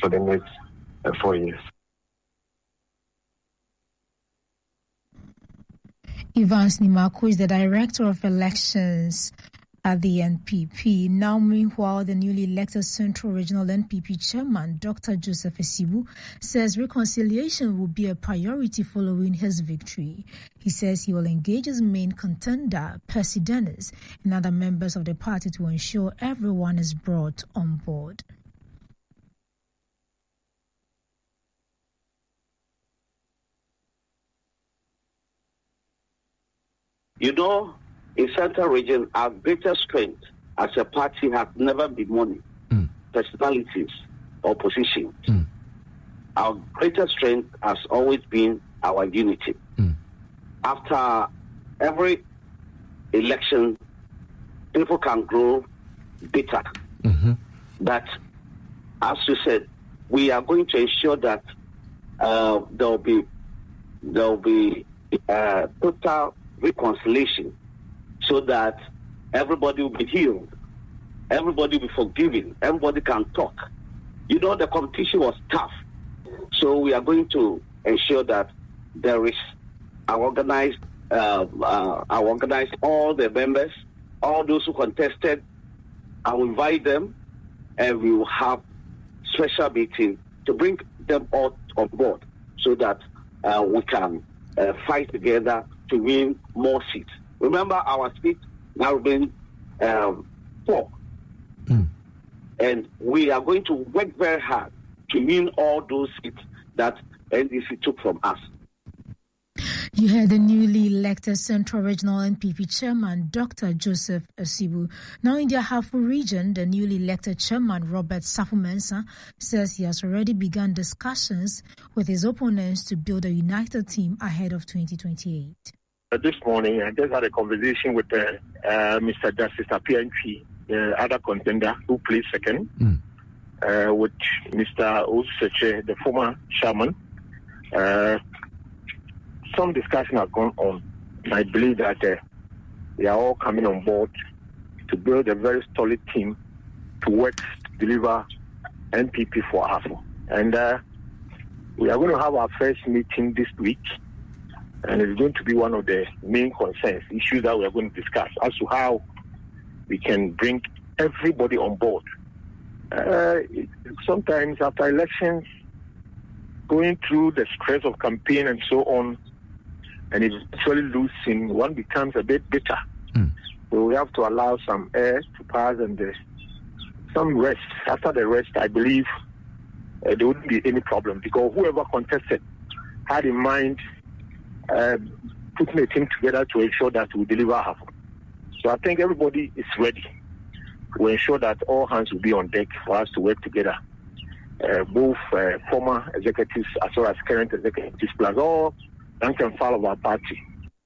for the next 4 years. Evans Nimako is the Director of Elections at the NPP. Now, meanwhile, the newly elected Central Regional NPP Chairman, Dr. Joseph Asibu, says reconciliation will be a priority following his victory. He says he will engage his main contender, Percy Dennis, and other members of the party to ensure everyone is brought on board. You know, in Central Region, our greatest strength as a party has never been money, personalities, or positions. Our greatest strength has always been our unity. After every election, people can grow bitter. But as you said, we are going to ensure that there will be total reconciliation, so that everybody will be healed, everybody will be forgiven, everybody can talk. You know, the competition was tough. So we are going to ensure that there is organized all the members, all those who contested. I will invite them, and we will have special meeting to bring them all on board, so that we can fight together to win more seats. Remember, our seats now been 4. And we are going to work very hard to win all those seats that NDC took from us. You heard the newly elected Central Regional NPP Chairman, Dr. Joseph Asibu. Now in the Ahafo region, the newly elected Chairman, Robert Safo-Mensah, says he has already begun discussions with his opponents to build a united team ahead of 2028. This morning, I just had a conversation with Mr. Justice Apiantwi, the other contender who placed second, with Mr. Oseche, the former chairman. Some discussion has gone on. I believe that they are all coming on board to build a very solid team to work to deliver NPP for Ahafo. And we are going to have our first meeting this week. And it's going to be one of the main concerns, issues that we are going to discuss as to how we can bring everybody on board. Sometimes after elections, going through the stress of campaign and so on, and eventually losing, one becomes a bit bitter. So we have to allow some air to pass and some rest. After the rest, I believe there wouldn't be any problem, because whoever contested had in mind putting a team together to ensure that we deliver Ahafo. So I think everybody is ready to ensure that all hands will be on deck for us to work together. Both former executives as well as current executives, plus all rank and file of our party.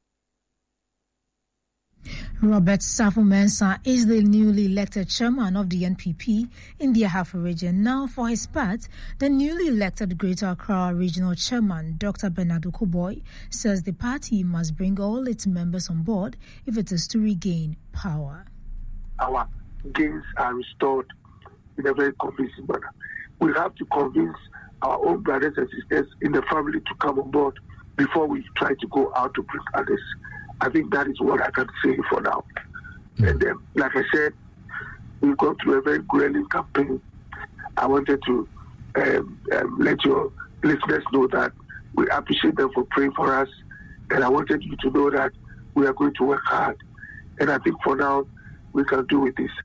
Robert Safo-Mensah is the newly elected chairman of the NPP in the Ahafo region. Now, for his part, the newly elected Greater Accra Regional Chairman, Dr. Bernard Okoboy, says the party must bring all its members on board if it is to regain power. Our gains are restored in a very convincing manner. We have to convince our own brothers and sisters in the family to come on board before we try to go out to bring others. I think that is what I can say for now. And then, like I said, we've gone through a very grueling campaign. I wanted to let your listeners know that we appreciate them for praying for us. And I wanted you to know that we are going to work hard. And I think for now, we can do with this.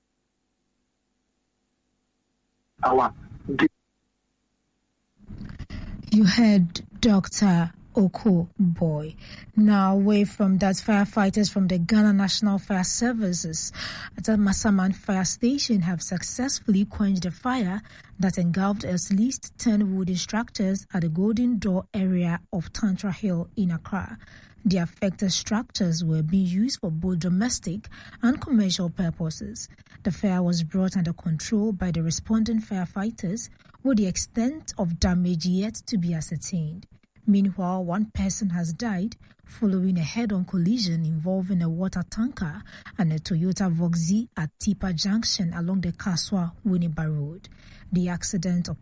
You heard Dr. Okoboy. Now, away from that, firefighters from the Ghana National Fire Services at the Masaman Fire Station have successfully quenched a fire that engulfed at least 10 wooden structures at the Golden Door area of Tantra Hill in Accra. The affected structures were being used for both domestic and commercial purposes. The fire was brought under control by the responding firefighters, with the extent of damage yet to be ascertained. Meanwhile, one person has died following a head-on collision involving a water tanker and a Toyota Voxy at Tipa Junction along the Kaswa-Winneba Road. The accident